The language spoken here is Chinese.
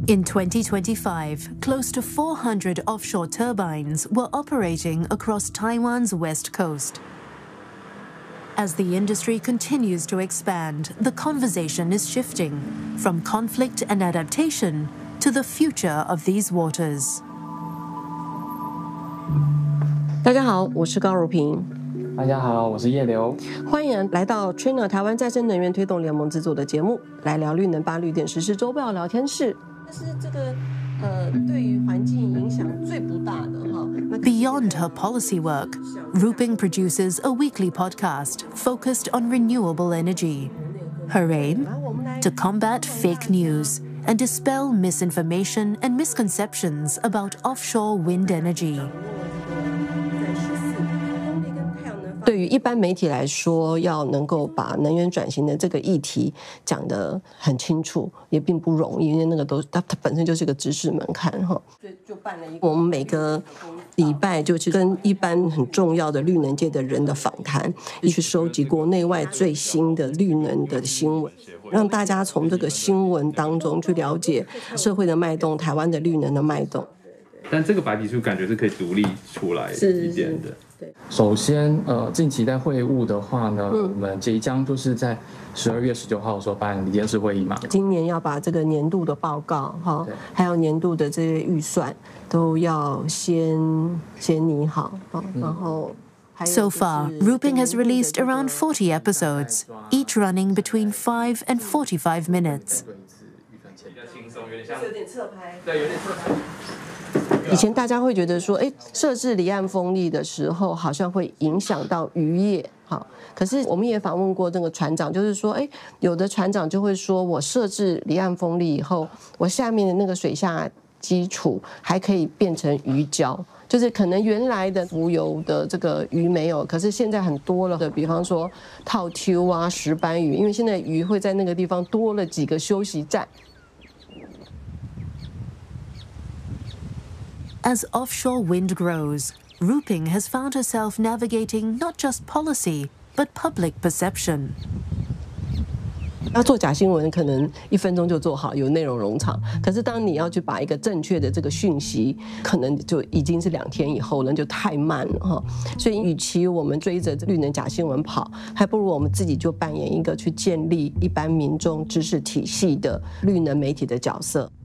In 2025, close to 400 offshore turbines were operating across Taiwan's west coast. As the industry continues to expand, the conversation is shifting from conflict and adaptation to the future of these waters. 大家好，我是高如萍。 大家好，我是叶流。 欢迎来到 Trina 台湾再生能源推动联盟制作的节目，来聊绿能8绿电实施周报聊天室。但是这个对于环境影响最不大的哈。 Beyond her policy work, Ruping produces a weekly podcast focused on renewable energy. Her aim? To combat fake news and dispel misinformation and misconceptions about offshore wind energy. 对于一般媒体来说，要能够把能源转型的这个议题讲得很清楚，也并不容易，因为那个它本身就是个知识门槛哈。就办了一个，我们每个礼拜就是跟一般很重要的绿能界的人的访谈，去收集国内外最新的绿能的新闻，让大家从这个新闻当中去了解社会的脉动，台湾的绿能的脉动。 但这个白皮书感觉是可以独立出来一点的。 首先，近期在会务的话呢，我们即将就是在12月19号的时候办理监事会议嘛。 今年要把这个年度的报告哈，还有年度的这些预算都要先拟好，然后。 So far, Ruping has released around 40 episodes, each running between 5 and 45 minutes. 有点侧拍，对，有点侧拍。以前大家会觉得说，设置离岸风力的时候，好像会影响到渔业，好。可是我们也访问过这个船长，就是说，有的船长就会说，我设置离岸风力以后，我下面的那个水下基础还可以变成鱼礁，就是可能原来的浮游的这个鱼没有，可是现在很多了的，比方说套秋啊、石斑鱼，因为现在鱼会在那个地方多了几个休息站。 As offshore wind grows, Ruping has found herself navigating not just policy, but public perception. 要做假新闻，可能1分钟就做好，有内容农场。可是当你要去把一个正确的这个讯息，可能就已经是2天以后了，就太慢了哈。所以，与其我们追着绿能假新闻跑，还不如我们自己就扮演一个去建立一般民众知识体系的绿能媒体的角色。